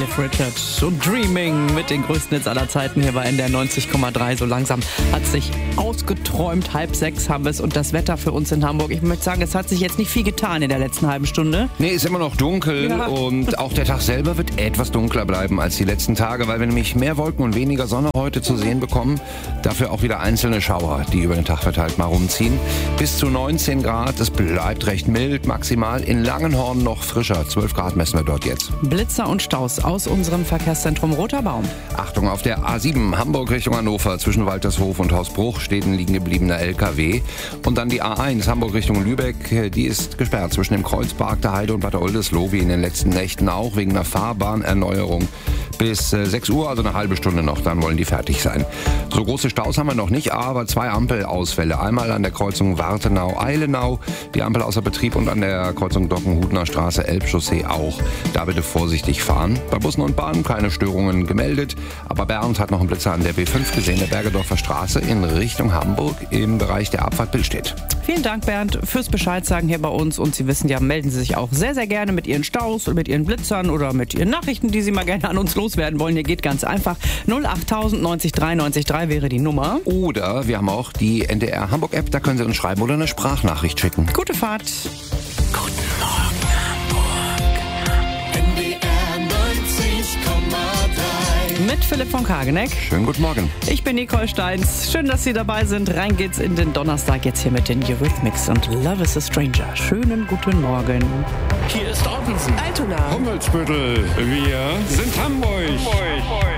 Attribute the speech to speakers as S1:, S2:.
S1: Cliff Richard und Dreaming mit den größten Hits aller Zeiten hier bei NDR 90,3. So langsam hat sich ausgeträumt. 5:30 haben wir es und das Wetter für uns in Hamburg. Ich möchte sagen, es hat sich jetzt nicht viel getan in der letzten halben Stunde.
S2: Nee, ist immer noch dunkel und auch der Tag selber wird etwas dunkler bleiben als die letzten Tage, weil wir nämlich mehr Wolken und weniger Sonne heute zu sehen bekommen. Dafür auch wieder einzelne Schauer, die über den Tag verteilt mal rumziehen. Bis zu 19 Grad, es bleibt recht mild, maximal in Langenhorn noch frischer. 12 Grad messen wir dort jetzt.
S1: Blitzer und Staus aus unserem Verkehrszentrum Roter Baum.
S2: Achtung, auf der A7 Hamburg Richtung Hannover zwischen Waltershof und Hausbruch steht ein liegen gebliebener LKW. Und dann die A1 Hamburg Richtung Lübeck, die ist gesperrt zwischen dem Kreuzpark der Heide und Bad Oldesloe, wie in den letzten Nächten auch, wegen einer Fahrbahnerneuerung. Bis 6 Uhr, also eine halbe Stunde noch, dann wollen die fertig sein. So große Staus haben wir noch nicht, aber 2 Ampelausfälle. Einmal an der Kreuzung Wartenau-Eilenau, die Ampel außer Betrieb, und an der Kreuzung Dockenhutner Straße Elbchaussee auch. Da bitte vorsichtig fahren. Bei Bussen und Bahnen keine Störungen gemeldet, aber Bernd hat noch einen Blitzer an der B5 gesehen, der Bergedorfer Straße in Richtung Hamburg im Bereich der Abfahrt Billstedt.
S1: Vielen Dank, Bernd, fürs Bescheid sagen hier bei uns. Und Sie wissen ja, melden Sie sich auch sehr, sehr gerne mit Ihren Staus oder mit Ihren Blitzern oder mit Ihren Nachrichten, die Sie mal gerne an uns loswerden wollen. Hier geht ganz einfach. 08000 90 3 90 3 wäre die Nummer.
S2: Oder wir haben auch die NDR Hamburg App, da können Sie uns schreiben oder eine Sprachnachricht schicken.
S1: Gute Fahrt.
S3: Guten Morgen Hamburg. NDR 90,3.
S1: Mit Philipp von Kageneck.
S2: Schönen guten Morgen.
S1: Ich bin Nicole Steins. Schön, dass Sie dabei sind. Rein geht's in den Donnerstag jetzt hier mit den Eurythmics und Love is a Stranger. Schönen guten Morgen.
S4: Hier ist Ottensen,
S1: Altona,
S4: Hummelsbüttel. Wir sind Hamburg.